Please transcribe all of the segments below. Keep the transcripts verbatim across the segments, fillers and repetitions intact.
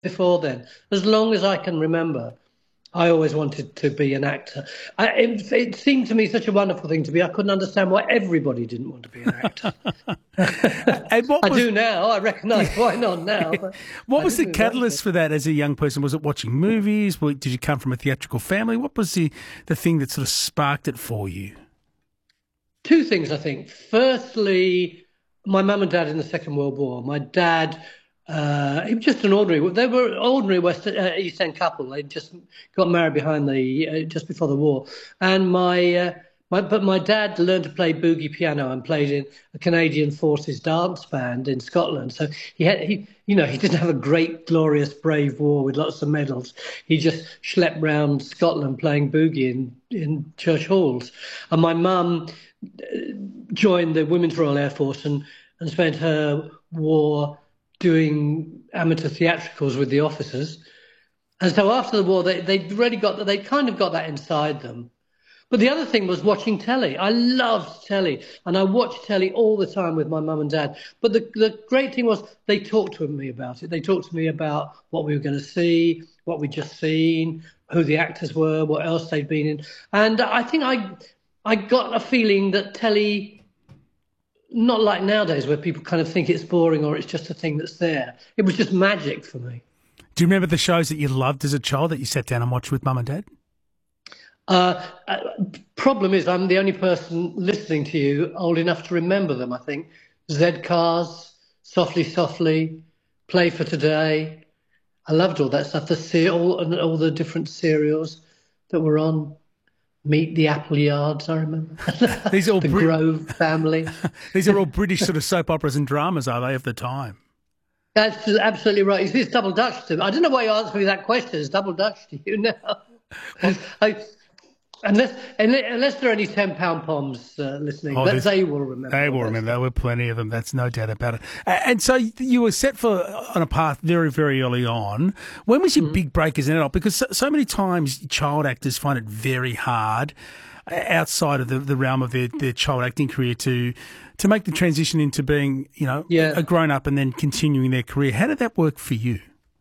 before then. As long as I can remember, I always wanted to be an actor. I, it, it seemed to me such a wonderful thing to be. I couldn't understand why everybody didn't want to be an actor. And what I was, do now. I recognise why not now. But what I was the didn't catalyst for that as a young person? Was it watching movies? Did you come from a theatrical family? What was the, the thing that sort of sparked it for you? Two things, I think. Firstly, my mum and dad in the Second World War. My dad, uh, he was just an ordinary. They were ordinary West uh, East End couple. They just got married behind the uh, just before the war. And my, uh, my, but my dad learned to play boogie piano and played in a Canadian Forces dance band in Scotland. So he had, he, you know, he didn't have a great, glorious, brave war with lots of medals. He just schlepped round Scotland playing boogie in in church halls. And my mum joined the Women's Royal Air Force and, and spent her war doing amateur theatricals with the officers. And so after the war, they, they'd really got that, they kind of got that inside them. But the other thing was watching telly. I loved telly, and I watched telly all the time with my mum and dad. But the, the great thing was they talked to me about it. They talked to me about what we were going to see, what we'd just seen, who the actors were, what else they'd been in. And I think I... I got a feeling that telly, not like nowadays where people kind of think it's boring or it's just a thing that's there. It was just magic for me. Do you remember the shows that you loved as a child that you sat down and watched with mum and dad? Uh, uh, problem is I'm the only person listening to you old enough to remember them, I think. Z-Cars, Softly Softly, Play for Today. I loved all that stuff, the se- all, and all the different serials that were on. Meet the Appleyards, I remember. These are all the Brit- Grove family. These are all British sort of soap operas and dramas, are they, of the time? That's absolutely right. It's double Dutch to me. I don't know why you asked me that question. It's double Dutch to you now. I, unless, unless there are any ten pound poms uh, listening, oh, but they will remember. They will remember. There were plenty of them. That's no doubt about it. And so you were set for on a path very, very early on. When was your mm-hmm. big break as an adult? Because so, so many times child actors find it very hard outside of the, the realm of their, their child acting career to to make the transition into being, you know, yeah. a grown-up and then continuing their career. How did that work for you?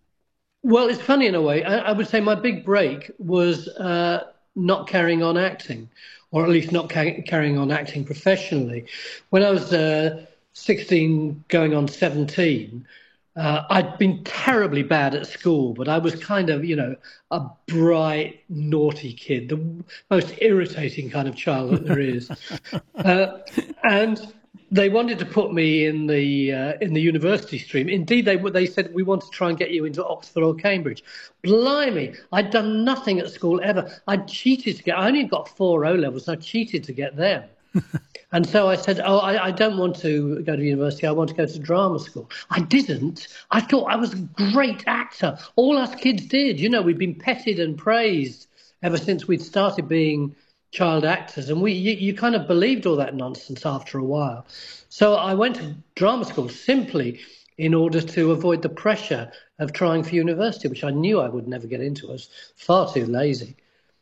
Well, it's funny in a way. I, I would say my big break was... Uh, not carrying on acting, or at least not ca- carrying on acting professionally. When I was uh, sixteen, going on seventeen, uh, I'd been terribly bad at school, but I was kind of, you know, a bright, naughty kid, the most irritating kind of child that there is. uh, and they wanted to put me in the uh, in the university stream. Indeed, they they said, we want to try and get you into Oxford or Cambridge. Blimey, I'd done nothing at school ever. I cheated to get, I only got four O-levels, I cheated to get them. And so I said, oh, I, I don't want to go to university, I want to go to drama school. I didn't. I thought I was a great actor. All us kids did. You know, we'd been petted and praised ever since we'd started being child actors, and we you, you kind of believed all that nonsense after a while. So I went to drama school simply in order to avoid the pressure of trying for university, which I knew I would never get into. I was far too lazy.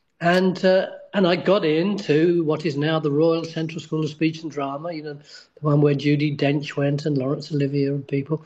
And uh, and I got into what is now the Royal Central School of Speech and Drama, you know, the one where Judi Dench went and Laurence Olivier and people.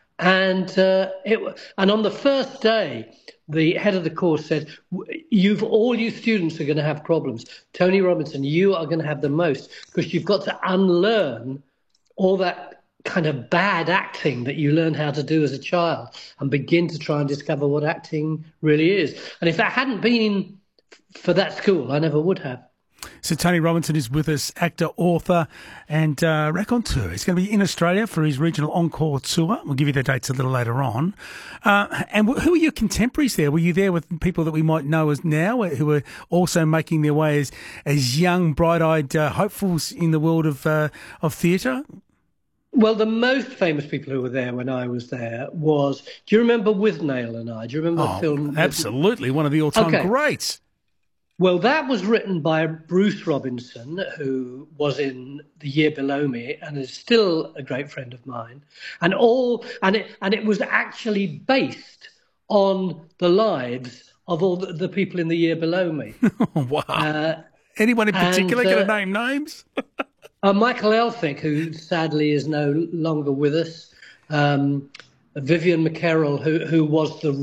And uh, it and on the first day, the head of the course said, "You've all you students are going to have problems. Tony Robinson, you are going to have the most, because you've got to unlearn all that kind of bad acting that you learn how to do as a child and begin to try and discover what acting really is." And if that hadn't been for that school, I never would have. So Tony Robinson is with us, actor, author and uh, raconteur. He's going to be in Australia for his regional encore tour. We'll give you the dates a little later on. Uh, and who are your contemporaries there? Were you there with people that we might know as now, who are also making their way as, as young, bright-eyed uh, hopefuls in the world of, uh, of theatre? Well, the most famous people who were there when I was there was, do you remember Withnail and I? Do you remember oh, the film? Absolutely, one of the all-time okay. greats. Well, that was written by Bruce Robinson, who was in The Year Below Me and is still a great friend of mine. And all and it and it was actually based on the lives of all the, the people in The Year Below Me. Wow. Uh, Anyone in particular going to uh, name names? uh, Michael Elphick, who sadly is no longer with us. Um, Vivian McKerrell, who who was the